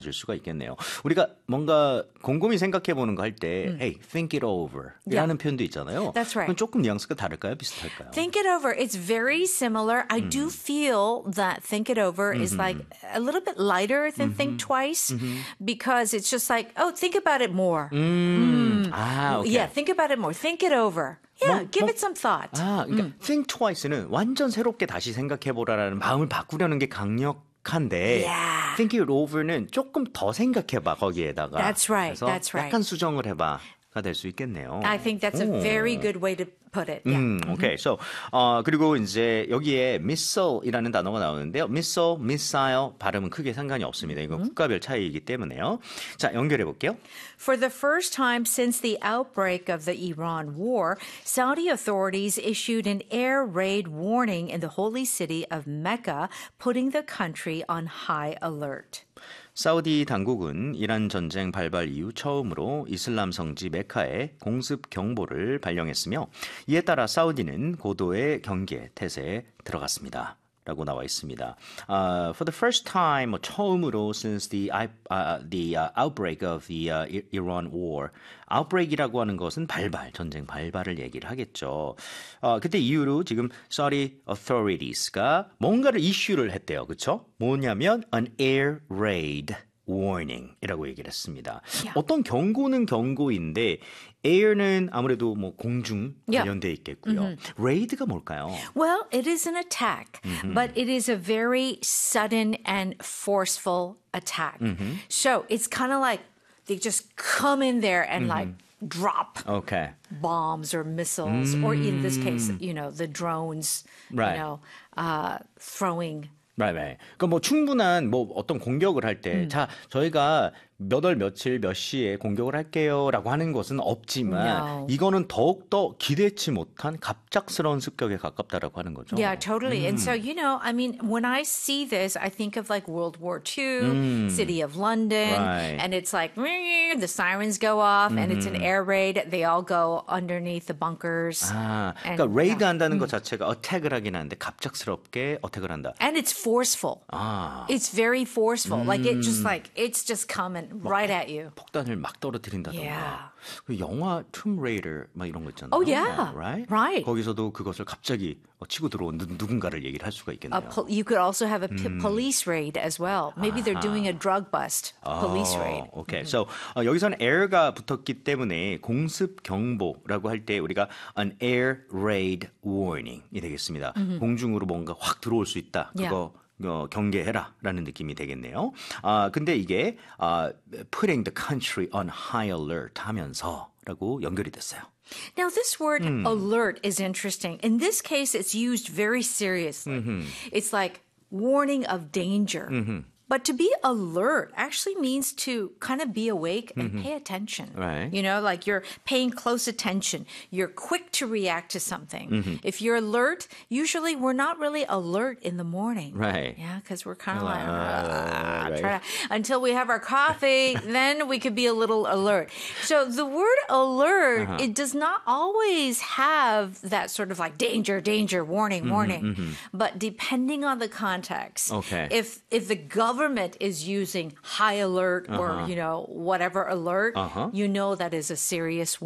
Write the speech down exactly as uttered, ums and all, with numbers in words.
줄 수가 있겠네요. 우리가 뭔가 곰곰이 생각해 보는 거 할 때, 음. hey, think it over Yeah. 이라는 표현도 있잖아요. That's right. 그건 조금 뉘앙스가 다를까요? 비슷할까요? Think it over. It's very similar. I do feel that think it over is like a little bit lighter than think twice because it's just like, oh, think about it more. 음, 아, 오케이. Yeah, think about it more. Think it over. Yeah, 뭐, give 뭐, it some thought. 아, 그러니까 think twice는 완전 새롭게 다시 생각해 보라라는 마음을 바꾸려는 게 강력한데 Yeah. think it over는 조금 더 생각해봐 거기에다가. That's right, 그래서 that's right. 약간 수정을 해봐가 될 수 있겠네요. I think that's a 오. very good way to put it. Yeah. 음, 오케이. So, 어, 그리고 이제 여기에 missile이라는 단어가 나오는데요. missile, missile 발음은 크게 상관이 없습니다. 이건 국가별 차이이기 때문에요. 자, 연결해 볼게요. For the first time since the outbreak of the Iran war, Saudi authorities issued an air raid warning in the holy city of Mecca, putting the country on high alert. 사우디 당국은 이란 전쟁 발발 이후 처음으로 이슬람 성지 메카에 공습 경보를 발령했으며 이에 따라 사우디는 고도의 경계 태세에 들어갔습니다. 라고 나와 있습니다. Uh, for the first time, 처음으로 since the, uh, the uh, outbreak of the uh, Iran war. outbreak이라고 하는 것은 발발, 전쟁 발발을 얘기를 하겠죠. 어, 그때 이후로 지금 Saudi authories가 뭔가를 이슈를 했대요. 그렇죠? 뭐냐면 an air raid warning이라고 얘기를 했습니다. Yeah. 어떤 경고는 경고인데 air는 아무래도 뭐 공중 관련돼 있겠고요. Yeah. Mm-hmm. raid가 뭘까요? Well, it is an attack, Mm-hmm. but it is a very sudden and forceful attack. Mm-hmm. So it's kind of like they just come in there and like drop Okay. bombs or missiles, or in this case, you know, the drones, Right. you know, uh, throwing. Right, right. 그러니까 뭐 충분한 뭐 어떤 공격을 할 때, 자 저희가 몇 월 며칠 몇 시에 공격을 할게요라고 하는 것은 없지만 No. 이거는 더욱 더 기대치 못한 갑작스러운 습격에 가깝다라고 하는 거죠. Yeah, totally. And so, you know, I mean, when I see this, I think of like World War Two, City of London, Right. and it's like the sirens go off, and it's an air raid. They all go underneath the bunkers. 아, And, 그러니까 레이드 yeah. 한다는 것 자체가 어택을 하긴 하는데 갑작스럽게 어택을 한다. And it's forceful. 아, It's very forceful. Like it just like it's just coming right at you. 폭탄을 막 떨어뜨린다던가. Yeah. 그 영화 Tomb Raider 막 이런 거 있잖아요. Oh, yeah. right? Right. 거기서도 그것을 갑자기 치고 들어온 누, 누군가를 얘기를 할 수가 있겠네요. A pol- you could also have a p- police raid as well. Maybe they're doing a drug bust. Police raid. 오케이. So 어, 여기서는 air가 붙었기 때문에 공습 경보라고 할 때 우리가 an air raid warning이 되겠습니다. 공중으로 뭔가 확 들어올 수 있다. 그거 어, 경계해라라는 느낌이 되겠네요. 아 근데 이게 아, putting the country on high alert 하면서라고 연결이 됐어요. Now, this word alert is interesting. In this case, it's used very seriously. It's like warning of danger. But to be alert actually means to kind of be awake and pay attention. Right. You know, like you're paying close attention. You're quick to react to something. If you're alert, usually we're not really alert in the morning. Right. Yeah, because we're kind of like, Ah, "Ah," right. try to- until we have our coffee, then we could be a little alert. So the word alert, it does not always have that sort of like danger, danger, warning, warning. But depending on the context, Okay. if if the government is using high alert or you know whatever alert, Uh-huh. you know that is a serious